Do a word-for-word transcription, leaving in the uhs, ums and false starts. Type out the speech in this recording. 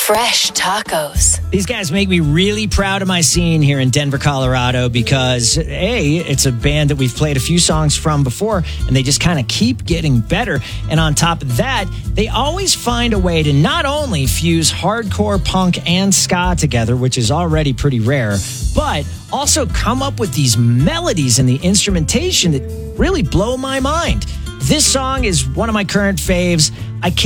Fresh tacos. These guys make me really proud of my scene here in Denver, Colorado, because A, it's a band that we've played a few songs from before, and they just kind of keep getting better. And on top of that, they always find a way to not only fuse hardcore punk and ska together, which is already pretty rare, but also come up with these melodies and the instrumentation that really blow my mind. This song is one of my current faves.